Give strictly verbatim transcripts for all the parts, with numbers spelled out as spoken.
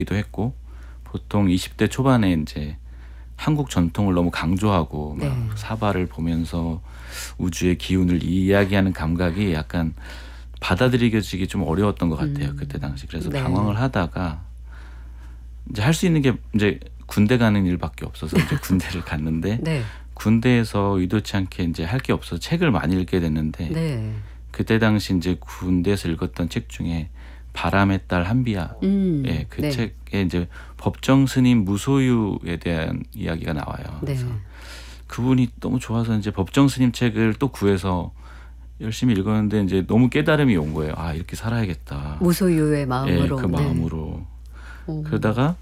했고 보통 이십 대 초반에 이제 한국 전통을 너무 강조하고 막 네. 사발을 보면서 우주의 기운을 이야기하는 감각이 약간 받아들여지기 좀 어려웠던 것 같아요. 음. 그때 당시. 그래서 네. 방황을 하다가 이제 할 수 있는 게 이제 군대 가는 일밖에 없어서 이제 군대를 갔는데 네. 군대에서 의도치 않게 이제 할 게 없어서 책을 많이 읽게 됐는데 네. 그때 당시 이제 군대에서 읽었던 책 중에 바람의 딸 한비야. 음. 예, 그 네. 책에 이제 법정 스님 무소유에 대한 이야기가 나와요. 네. 그래서 그분이 너무 좋아서 이제 법정 스님 책을 또 구해서 열심히 읽었는데 이제 너무 깨달음이 온 거예요. 아, 이렇게 살아야겠다. 무소유의 예, 마음으로. 그 네. 마음으로. 오. 그러다가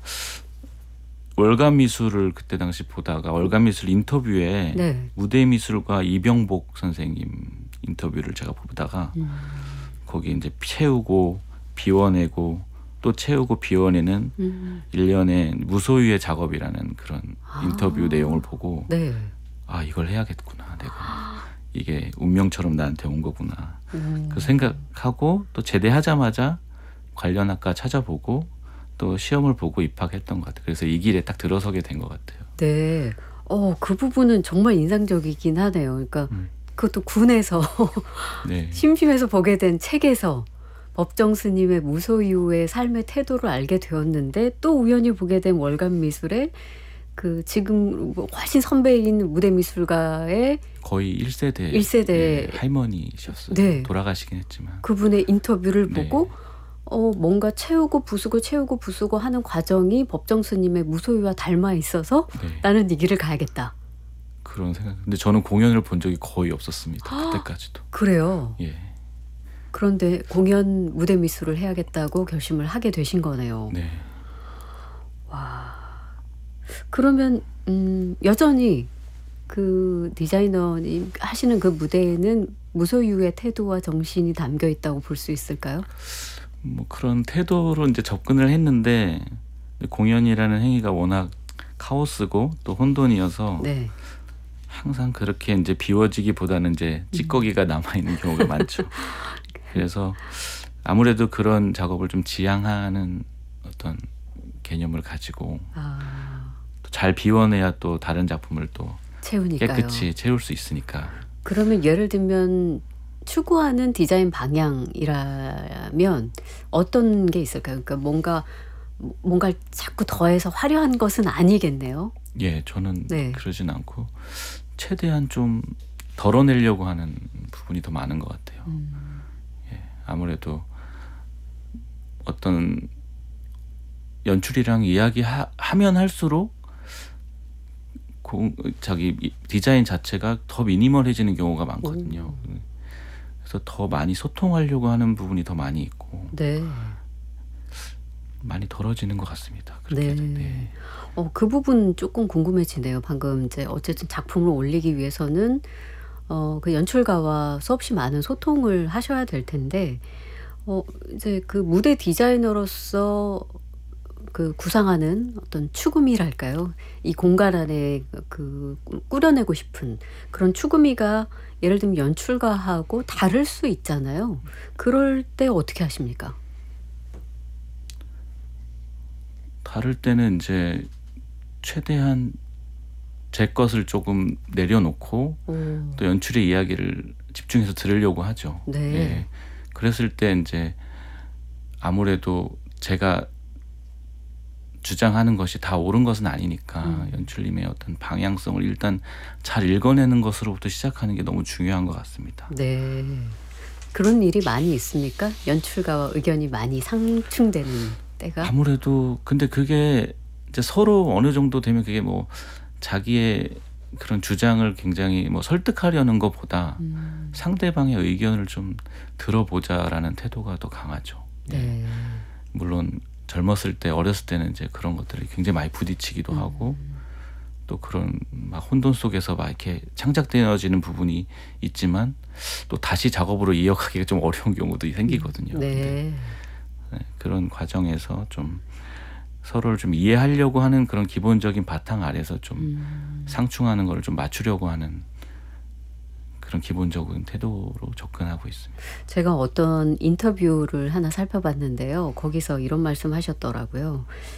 월간 미술을 그때 당시 보다가 월간 미술 인터뷰에 네. 무대 미술가 이병복 선생님 인터뷰를 제가 보다가 음. 거기 이제 채우고 비워내고 또 채우고 비워내는 음. 일련의 무소유의 작업이라는 그런 아. 인터뷰 내용을 보고 네. 아, 이걸 해야겠구나. 내가 이게 운명처럼 나한테 온 거구나. 음. 그 생각하고 또 제대하자마자 관련 학과 찾아보고 또 시험을 보고 입학했던 것 같아요. 그래서 이 길에 딱 들어서게 된 것 같아요. 네. 어, 그 부분은 정말 인상적이긴 하네요. 그러니까 음. 그것도 군에서 네. 심심해서 보게 된 책에서 법정 스님의 무소유의 삶의 태도를 알게 되었는데 또 우연히 보게 된 월간 미술의 그 지금 뭐 훨씬 선배인 무대 미술가의 거의 일 세대, 일 세대 예, 할머니셨어요. 네. 돌아가시긴 했지만. 그분의 인터뷰를 네. 보고 어, 뭔가 채우고 부수고 채우고 부수고 하는 과정이 법정 스님의 무소유와 닮아 있어서 네. 나는 이 길을 가야겠다. 그런 생각. 근데 저는 공연을 본 적이 거의 없었습니다. 그때까지도. 그래요. 예. 그런데 공연 무대 미술을 해야겠다고 결심을 하게 되신 거네요. 네. 와. 그러면 음, 여전히 그 디자이너님 하시는 그 무대에는 무소유의 태도와 정신이 담겨 있다고 볼 수 있을까요? 뭐 그런 태도로 이제 접근을 했는데 공연이라는 행위가 워낙 카오스고 또 혼돈이어서 네. 항상 그렇게 이제 비워지기보다는 이제 찌꺼기가 남아 있는 경우가 많죠. 그래서 아무래도 그런 작업을 좀 지향하는 어떤 개념을 가지고 아, 또 잘 비워내야 또 다른 작품을 또 채우니까요. 깨끗이 채울 수 있으니까. 그러면 예를 들면 추구하는 디자인 방향이라면 어떤 게 있을까요? 그러니까 뭔가 뭔가 자꾸 더해서 화려한 것은 아니겠네요. 예, 저는 네. 그러진 않고 최대한 좀 덜어내려고 하는 부분이 더 많은 것 같아요. 음. 예, 아무래도 어떤 연출이랑 이야기하면 할수록 공, 자기 디자인 자체가 더 미니멀해지는 경우가 많거든요. 그래서 더 많이 소통하려고 하는 부분이 더 많이 있고 네. 많이 덜어지는 것 같습니다. 그렇게 네. 네. 어, 그 부분 조금 궁금해지네요. 방금 이제 어쨌든 작품을 올리기 위해서는 어, 그 연출가와 수없이 많은 소통을 하셔야 될 텐데 어, 이제 그 무대 디자이너로서 그 구상하는 어떤 추구미랄까요? 이 공간 안에 그 꾸려내고 싶은 그런 추구미가 예를 들면 연출가하고 다를 수 있잖아요. 그럴 때 어떻게 하십니까? 다를 때는 이제 최대한 제 것을 조금 내려놓고 오. 또 연출의 이야기를 집중해서 들으려고 하죠. 네. 예. 그랬을 때 이제 아무래도 제가 주장하는 것이 다 옳은 것은 아니니까 음. 연출님의 어떤 방향성을 일단 잘 읽어내는 것으로부터 시작하는 게 너무 중요한 것 같습니다. 네. 그런 일이 많이 있습니까? 연출가와 의견이 많이 상충되는 때가? 아무래도 근데 그게 이제 서로 어느 정도 되면 그게 뭐 자기의 그런 주장을 굉장히 뭐 설득하려는 것보다 음. 상대방의 의견을 좀 들어보자라는 태도가 더 강하죠. 예. 네. 물론 젊었을 때 어렸을 때는 이제 그런 것들이 굉장히 많이 부딪히기도 음. 하고 또 그런 막 혼돈 속에서 막 이렇게 창작되어지는 부분이 있지만 또 다시 작업으로 이어가기가 좀 어려운 경우도 생기거든요. 네. 근데, 네, 그런 과정에서 좀 서로를 좀 이해하려고 하는 그런 기본적인 바탕 아래서 좀 음. 상충하는 걸 좀 맞추려고 하는 그런 기본적인 태도로 접근하고 있습니다. 제가 어떤 인터뷰를 하나 살펴봤는데요. 거기서 이런 말씀하셨더라고요.